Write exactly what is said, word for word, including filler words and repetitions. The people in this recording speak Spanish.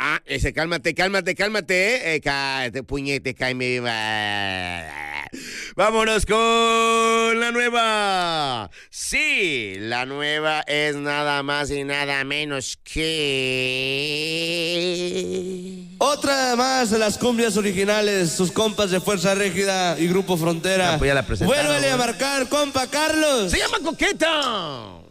ah, ese, cálmate, cálmate, cálmate. Eh, cállate, puñete, cáeme viva. Vámonos con la nueva. Sí, la nueva es nada más y nada menos que... Otra más de las cumbias originales, sus compas de Fuerza Régida y Grupo Frontera. Ah, pues ya la presentaron, Vuélvele a güey. marcar, compa Carlos. Se llama Coqueta.